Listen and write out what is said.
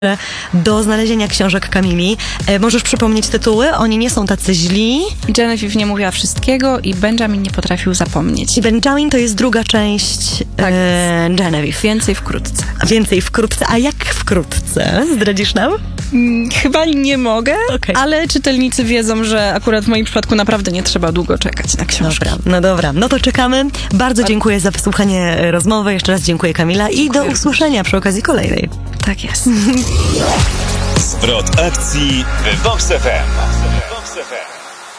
do znalezienia książek Kamili. Możesz przypomnieć tytuły? Oni nie są tacy źli. Genevieve nie mówiła wszystkiego i Benjamin nie potrafił zapomnieć. I Benjamin to jest druga część Tak. Genevieve. Więcej wkrótce. Więcej wkrótce. A jak wkrótce? Zdradzisz nam? Chyba nie mogę, Okej. ale czytelnicy wiedzą, że akurat w moim przypadku naprawdę nie trzeba długo czekać na książkę. Dobra. No to czekamy. Bardzo dziękuję za wysłuchanie rozmowy. Jeszcze raz dziękuję, Kamila. I do usłyszenia przy okazji kolejnej. Tak jest. Zwrot akcji w Vox FM.